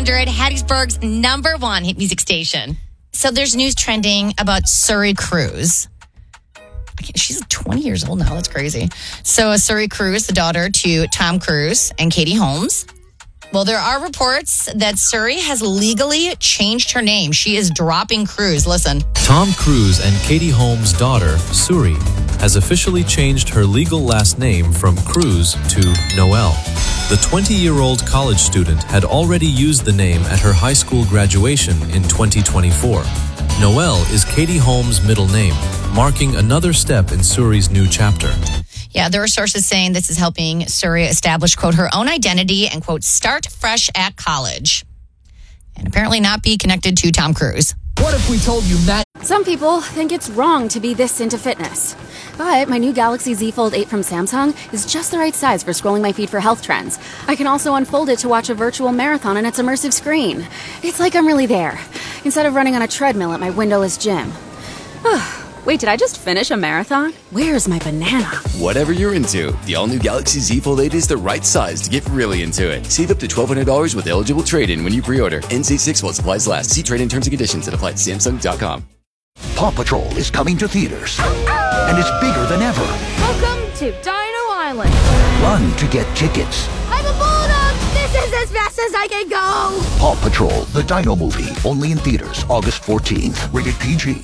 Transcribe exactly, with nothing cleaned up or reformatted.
hundred, Hattiesburg's number one hit music station. So there's news trending about Suri Cruise. She's twenty years old now. That's crazy. So Suri Cruise, the daughter to Tom Cruise and Katie Holmes. Well, there are reports that Suri has legally changed her name. She is dropping Cruise. Listen. Tom Cruise and Katie Holmes' daughter, Suri, has officially changed her legal last name from Cruise to Noel. The twenty-year-old college student had already used the name at her high school graduation in twenty twenty-four. Noel is Katie Holmes' middle name, marking another step in Suri's new chapter. Yeah, there are sources saying this is helping Suri establish, quote, her own identity and, quote, start fresh at college. And apparently not be connected to Tom Cruise. What if we told you that? Some people think it's wrong to be this into fitness. But my new Galaxy Z Fold eight from Samsung is just the right size for scrolling my feed for health trends. I can also unfold it to watch a virtual marathon on its immersive screen. It's like I'm really there, instead of running on a treadmill at my windowless gym. Wait, did I just finish a marathon? Where's my banana? Whatever you're into, the all-new Galaxy Z Fold eight is the right size to get really into it. Save up to twelve hundred dollars with eligible trade-in when you pre-order. N C six while supplies last. See trade-in terms and conditions and apply at Samsung dot com. Paw Patrol is coming to theaters, and it's bigger than ever. Welcome to Dino Island. Run to get tickets. I'm a bulldog. This is as fast as I can go. Paw Patrol, the Dino movie, only in theaters August fourteenth. Rated P G.